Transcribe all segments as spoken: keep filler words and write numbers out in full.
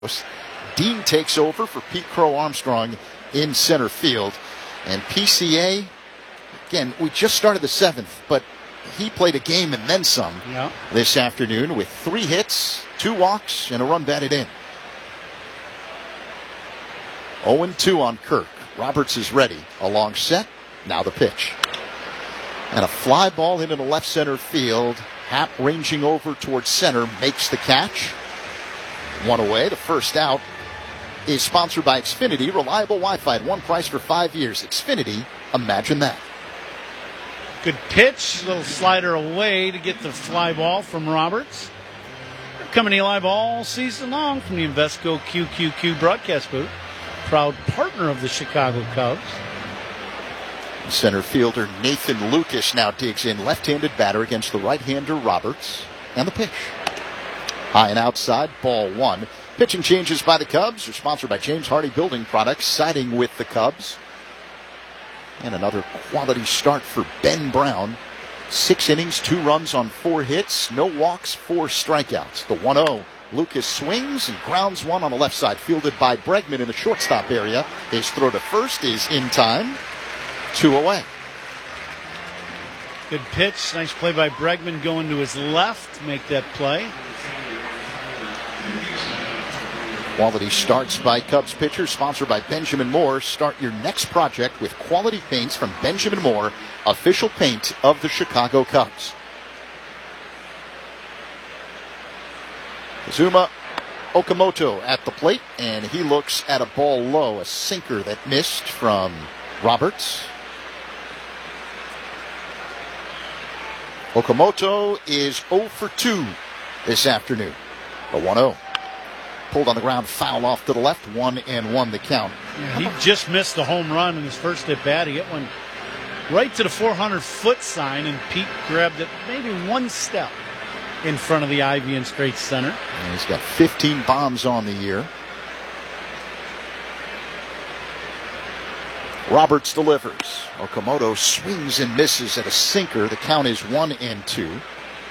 Dean takes over for Pete Crow Armstrong in center field. And P C A, again, we just started the seventh, but he played a game and then some yeah. this afternoon with three hits, two walks, and a run batted in. oh and two on Kirk. Roberts is ready. A long set. Now the pitch. And a fly ball into the left center field. Happ ranging over towards center makes the catch. One away. The first out is sponsored by Xfinity. Reliable Wi-Fi at one price for five years. Xfinity, imagine that. Good pitch. Little slider away to get the fly ball from Roberts. Coming to live all season long from the Invesco Q Q Q broadcast booth. Proud partner of the Chicago Cubs. Center fielder Nathan Lucas now digs in. Left-handed batter against the right-hander Roberts. And the pitch. High and outside, ball one. Pitching changes by the Cubs are sponsored by James Hardy Building Products, siding with the Cubs. And another quality start for Ben Brown. Six innings, two runs on four hits, no walks, four strikeouts. The one oh. Lucas swings and grounds one on the left side, fielded by Bregman in the shortstop area. His throw to first is in time. Two away. Good pitch. Nice play by Bregman going to his left to make that play. Quality starts by Cubs pitchers, sponsored by Benjamin Moore. Start your next project with quality paints from Benjamin Moore, official paint of the Chicago Cubs. Kazuma Okamoto at the plate, and he looks at a ball low, a sinker that missed from Roberts. Okamoto is oh for two this afternoon. The one oh. Pulled on the ground, foul off to the left, one and one the count. Yeah, he just missed the home run in his first at bat. He hit one right to the four hundred foot sign, and Pete grabbed it maybe one step in front of the ivy in straight center. And he's got fifteen bombs on the year. Roberts delivers. Okamoto swings and misses at a sinker. The count is one and two.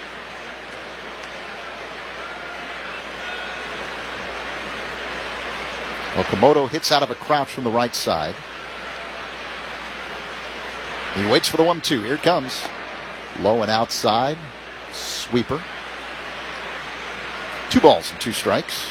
Okamoto hits out of a crouch from the right side. He waits for the one two. Here it comes. Low and outside. Sweeper. Two balls and two strikes.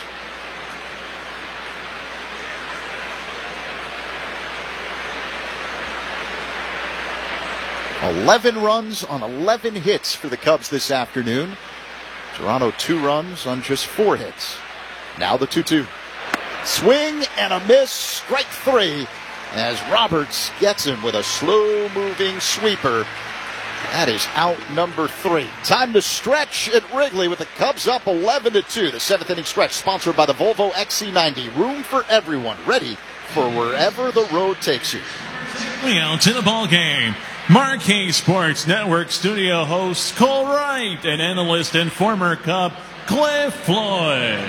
eleven runs on eleven hits for the Cubs this afternoon. Toronto two runs on just four hits. Now the two two. Swing and a miss, strike three, as Roberts gets him with a slow-moving sweeper. That is out number three. Time to stretch at Wrigley with the Cubs up eleven to two. The seventh inning stretch sponsored by the Volvo X C ninety. Room for everyone, ready for wherever the road takes you. Out to the ball game. Marquee Sports Network studio host Cole Wright and analyst and former Cub Cliff Floyd.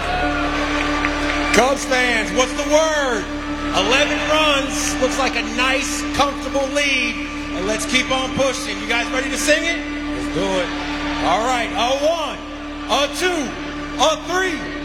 Cubs fans, what's the word? eleven runs. Looks like a nice, comfortable lead. And let's keep on pushing. You guys ready to sing it? Let's do it. All right. A one, a two, a three.